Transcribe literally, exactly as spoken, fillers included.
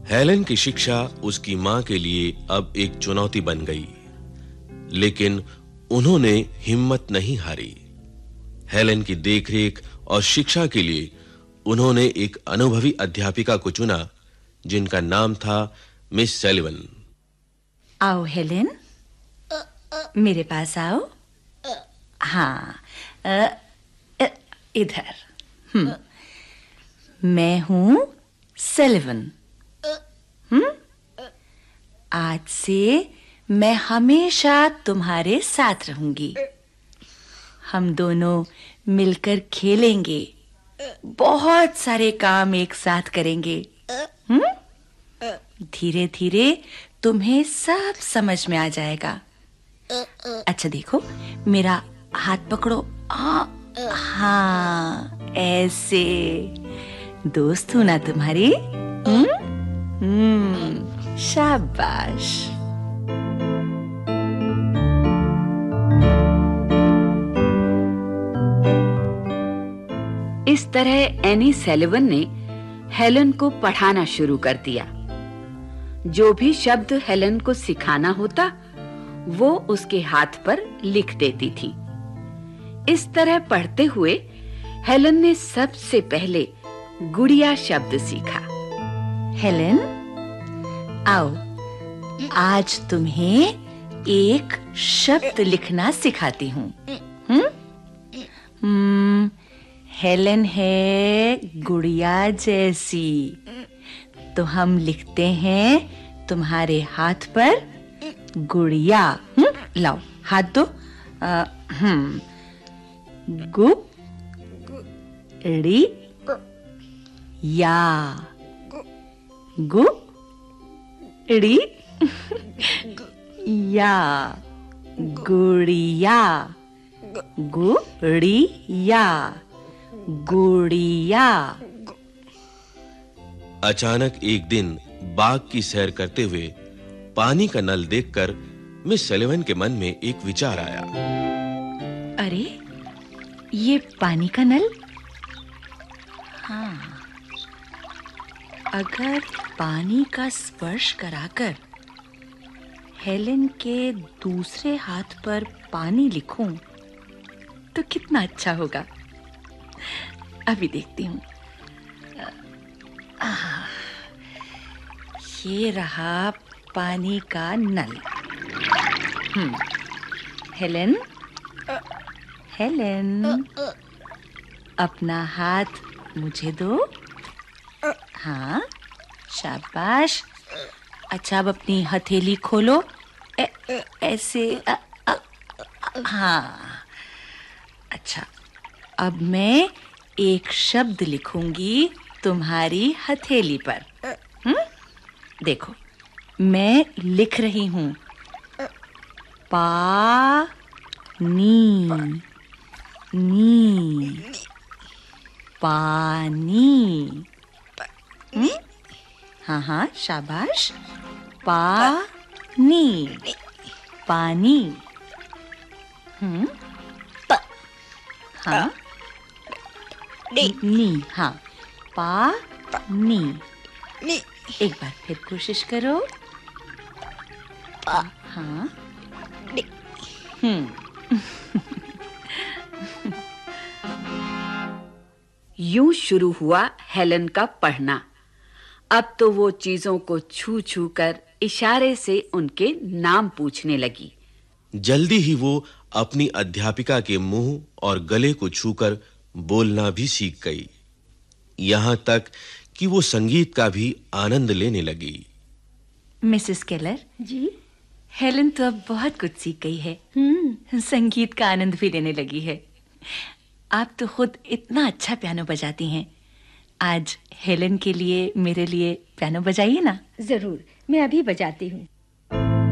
Helen की शिक्षा उसकी मां के लिए अब एक चुनौती बन गई, लेकिन उन्होंने हिम्मत नहीं हारी। हेलेन की देखरेख और शिक्षा के लिए उन्होंने एक अनुभवी अध्यापिका को चुना, जिनका नाम था मिस सैलिवन। आओ हेलेन, मेरे पास आओ। हाँ, इधर। हम्म, मैं हूँ सैलिवन। हम्म, आज से मैं हमेशा तुम्हारे साथ रहूंगी। हम दोनों मिलकर खेलेंगे, बहुत सारे काम एक साथ करेंगे। हम्म, धीरे-धीरे तुम्हें सब समझ में आ जाएगा। अच्छा देखो, मेरा हाथ पकड़ो। हाँ, हाँ, ऐसे। दोस्त हूं ना तुम्हारी? हम्म, हम्म, शाबाश। इस तरह एनी सैलिवन ने हेलेन को पढ़ाना शुरू कर दिया। जो भी शब्द हेलेन को सिखाना होता, वो उसके हाथ पर लिख देती थी। इस तरह पढ़ते हुए हेलेन ने सबसे पहले गुड़िया शब्द सीखा। हेलेन, आओ, आज तुम्हें एक शब्द लिखना सिखाती हूँ। हम्म? हम्म, हेलेन है गुड़िया जैसी, तो हम लिखते हैं तुम्हारे हाथ पर गुड़िया। हम्म, लाओ हाथ दो। आ, हम्म, गु ड़ी या गु ड़ी या गुड़िया गुड़िया गुड़िया। अचानक एक दिन बाग की सैर करते हुए पानी का नल देखकर मिस सैलिवन के मन में एक विचार आया। अरे, ये पानी का नल? हाँ, अगर पानी का स्पर्श कराकर हेलेन के दूसरे हाथ पर पानी लिखूं, तो कितना अच्छा होगा। अभी देखती हूँ। ये रहा पानी का नल। हम्म, हेलेन, हेलेन, अपना हाथ मुझे दो। हाँ, शाबाश। अच्छा, अब अपनी हथेली खोलो। ए, ऐसे। आ, आ, हाँ, अच्छा, अब मैं एक शब्द लिखूंगी तुम्हारी हथेली पर। हम्म, देखो, मैं लिख रही हूँ पा नी नी पानी। हम्म, हाँ हाँ, शाबाश। पानी पानी। हम्म, हाँ, नी। हाँ, पानी। एक बार फिर कोशिश करो। हाँ, हम्म। यूं शुरू हुआ हेलेन का पढ़ना। अब तो वो चीजों को छू छू कर इशारे से उनके नाम पूछने लगी। जल्दी ही वो अपनी अध्यापिका के मुंह और गले को छूकर बोलना भी सीख गई, यहाँ तक कि वो संगीत का भी आनंद लेने लगी। मिसेस केलर जी, हेलेन तो अब बहुत कुछ सीख गई है। हम्म, संगीत का आनंद भी लेने लगी है। आप तो खुद इतना अच्छा पियानो बजाती हैं। आज हेलेन के लिए, मेरे लिए पियानो बजाइए ना। जरूर, मैं अभी बजाती हूँ।